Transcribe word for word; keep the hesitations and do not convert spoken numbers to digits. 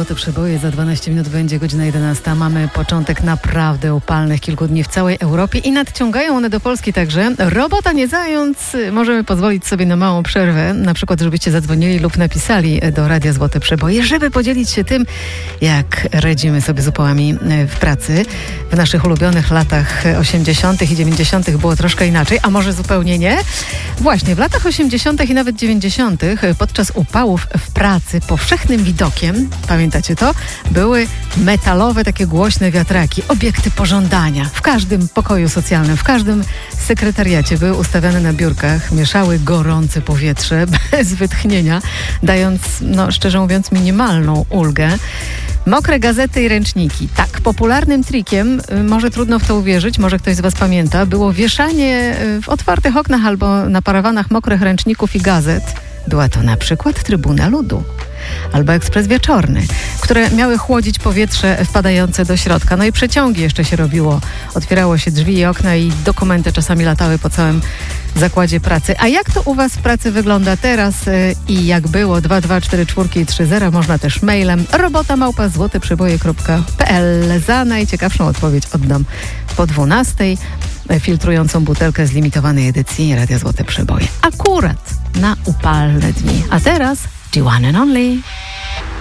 Złote Przeboje, za dwanaście minut będzie godzina jedenasta. Mamy początek naprawdę upalnych kilku dni w całej Europie i nadciągają one do Polski także. Robota nie zając, możemy pozwolić sobie na małą przerwę, na przykład żebyście zadzwonili lub napisali do Radia Złote Przeboje, żeby podzielić się tym, jak radzimy sobie z upałami w pracy. W naszych ulubionych latach osiemdziesiątych i dziewięćdziesiątych było troszkę inaczej, a może zupełnie nie? Właśnie, w latach osiemdziesiątych i nawet dziewięćdziesiątych podczas upałów w pracy powszechnym widokiem, pamiętacie to, były metalowe, takie głośne wiatraki, obiekty pożądania. W każdym pokoju socjalnym, w każdym sekretariacie były ustawiane na biurkach, mieszały gorące powietrze bez wytchnienia, dając, no szczerze mówiąc, minimalną ulgę. Mokre gazety i ręczniki. Tak, popularnym trikiem, może trudno w to uwierzyć, może ktoś z Was pamięta, było wieszanie w otwartych oknach albo na parawanach mokrych ręczników i gazet. Była to na przykład Trybuna Ludu albo Ekspres Wieczorny, które miały chłodzić powietrze wpadające do środka. No i przeciągi jeszcze się robiło. Otwierało się drzwi i okna i dokumenty czasami latały po całym zakładzie pracy. A jak to u Was w pracy wygląda teraz i jak było? dwa dwa cztery cztery trzy zero, można też mailem robota małpa złoteprzeboje kropka p l. Za najciekawszą odpowiedź oddam po dwunastej filtrującą butelkę z limitowanej edycji Radia Złote Przeboje. Akurat na upalne dni. A teraz G one and Only.